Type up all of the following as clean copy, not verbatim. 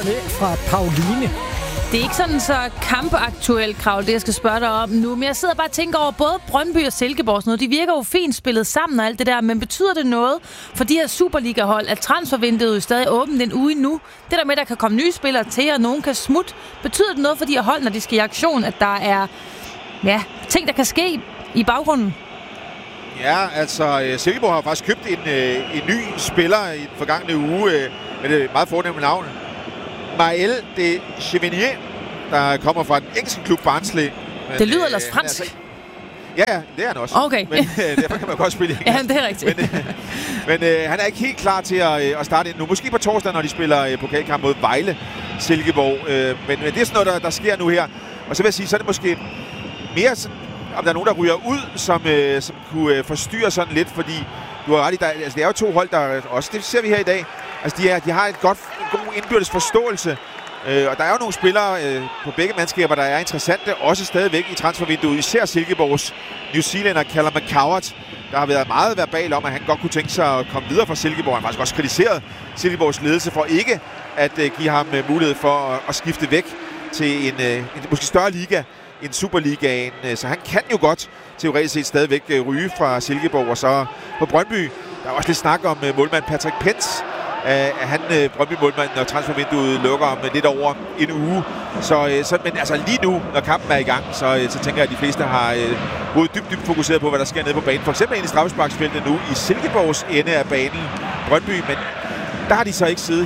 det fra Pauline. Det er ikke sådan så kampaktuelt, Krav, det jeg skal spørge dig om nu. Men jeg sidder bare og tænker over både Brøndby og Silkeborg og sådan noget. De virker jo fint spillet sammen og alt det der. Men betyder det noget for de her Superliga-hold, at transfervinduet er stadig åbent en uge nu? Det der med, at der kan komme nye spillere til, og nogen kan smutte. Betyder det noget for de her hold, når de skal i aktion, at der er ting, der kan ske i baggrunden? Ja, altså Silkeborg har faktisk købt en ny spiller i den forgangne uge med det meget fornemme navn. Maël de Chevenier, der kommer fra den engelske klub Barnsley. Men, det lyder ellers fransk. Altså, ja, det er han også. Okay. Men derfor kan man godt spille engelsk. Ja, det er rigtigt. Men han er ikke helt klar til at starte ind nu. Måske på torsdag, når de spiller pokalkamp mod Vejle Silkeborg. Men det er sådan noget, der sker nu her. Og så vil jeg sige, så er det måske mere sådan, om der er nogen, der ryger ud, som kunne forstyrre sådan lidt, fordi du har ret i, det er jo to hold, der også, det ser vi her i dag, altså de har en god indbyrdes forståelse, og der er jo nogle spillere på begge mandskaber, der er interessante, også stadigvæk i transfervinduet, især Silkeborgs New Zealander Callum McCowart, der har været meget verbal om, at han godt kunne tænke sig at komme videre fra Silkeborg. Han har faktisk også kritiseret Silkeborgs ledelse for ikke at give ham mulighed for at skifte væk til en måske større liga, en Superligaen, så han kan jo godt teoretisk set stadigvæk ryge fra Silkeborg. Og så på Brøndby, der er også lidt snak om målmand Patrick Pentz. Han Brøndby-målmand, når transfervinduet lukker om lidt over en uge. Men altså lige nu, når kampen er i gang, så tænker jeg, at de fleste har hovedet dybt fokuseret på, hvad der sker nede på banen. For eksempel ind i straffesparksfeltet nu i Silkeborgs ende af banen, Brøndby, men der har de så ikke siddet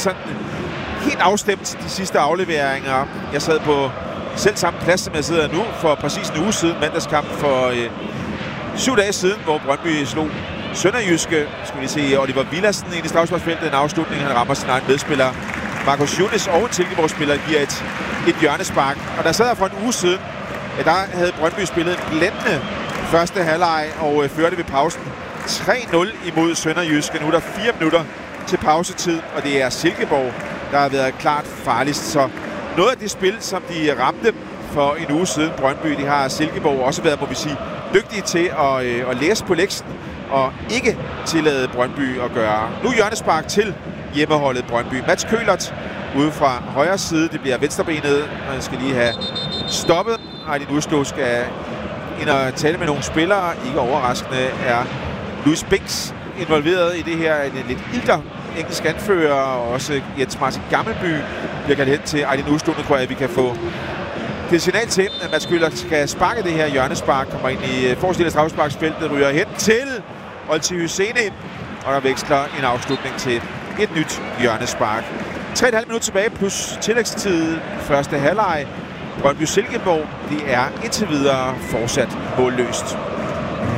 helt afstemt de sidste afleveringer. Jeg sad på selv samme plads, som jeg sidder nu, for præcis en uge siden, mandagskamp for 7 dage siden, hvor Brøndby slog Sønderjyske, skulle vi se, Oliver Villadsen ind i straffesparksfeltet, en afslutning, han rammer sin egen medspiller Marcus Younes, og en Silkeborg-spiller giver et hjørnespark. Og der sad jeg for en uge siden, der havde Brøndby spillet en blændende første halvleg og førte ved pausen 3-0 imod Sønderjyske. Nu er der 4 minutter til pausetid, og det er Silkeborg, der har været klart farligst. Så noget af det spil, som de ramte for en uge siden, Brøndby, de har Silkeborg også været, må vi sige, dygtige til at læse på leksen og ikke tillade Brøndby at gøre. Nu hjørnespark til hjemmeholdet Brøndby. Mats Køhlert ude fra højre side. Det bliver venstrebenet, og han skal lige have stoppet. Aydin Uslu skal ind og tale med nogle spillere. Ikke overraskende er Louis Binks involveret i det her. En lidt ilter engelsk anfører, og også Jens Martin Gammelby bliver kaldt hen til Aydin Uslu. Nu tror jeg, at vi kan få det signal til, at Mats Køhlert skal sparke det her hjørnespark. Kommer ind i forstil af straffesparksfeltet, ryger hen til Olti Hyseni, og der veksler en afslutning til et nyt hjørnespark. 3,5 minutter tilbage plus tillægstid første halvleg. Brøndby Silkeborg, det er indtil videre fortsat målløst.